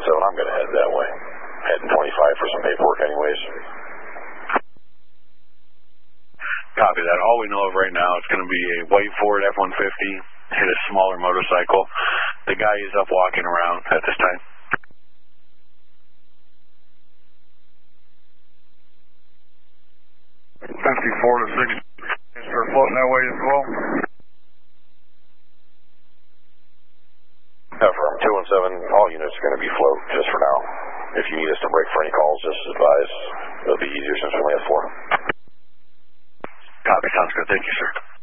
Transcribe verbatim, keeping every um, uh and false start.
seven, I'm going to head that way. Heading twenty-five for some paperwork anyways. Copy that. All we know of right now, it's going to be a white Ford F one fifty, hit a smaller motorcycle. The guy is up walking around at this time. fifty-four to sixty, start floating that way as well. From two one seven, all units are going to be float just for now. If you need us to break for any calls, just advise. It'll be easier since we only have four. Copy, sounds good. Thank you, sir.